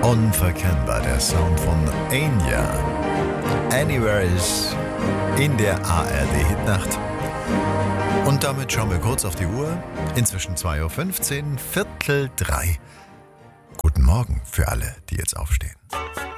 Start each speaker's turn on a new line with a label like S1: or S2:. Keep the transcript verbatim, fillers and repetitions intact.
S1: Unverkennbar, der Sound von Enya. Anywhere is in der A R D-Hitnacht. Und damit schauen wir kurz auf die Uhr. Inzwischen zwei Uhr fünfzehn, Viertel drei. Guten Morgen für alle, die jetzt aufstehen.